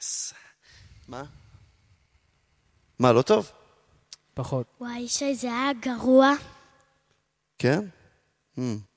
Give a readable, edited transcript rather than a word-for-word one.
אפס. מה? מה, לא טוב? פחות. וואי, שי, זה היה גרוע. כן?